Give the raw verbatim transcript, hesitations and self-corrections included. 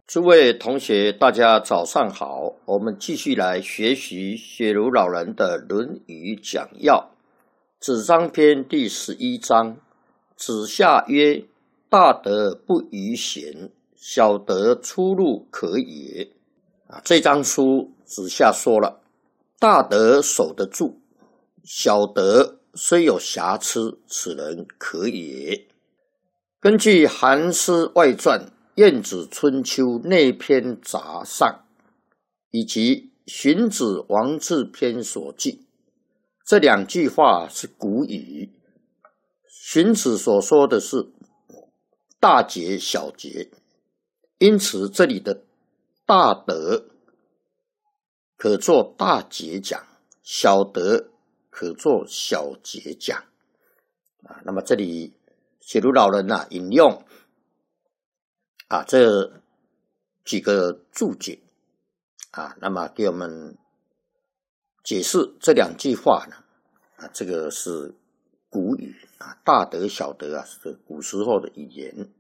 诸位同学，大家早上好。我们继续来学习雪如老人的《论语讲要》子张篇第十一章。子夏曰：大德不逾贤，小德出入可也。啊，这章书子夏说了，大德守得住，小德虽有瑕疵，此人可也。根据《韩诗外传》《晏子春秋内篇杂上》以及《荀子王志篇》所记，这两句话是古语。荀子所说的是大节小节，因此这里的大德可做大节讲，小德可做小节讲。啊，那么这里雪如老人啊引用啊这几个注解啊，那么给我们解释这两句话呢啊，这个是古语啊，大德小德啊是古时候的语言。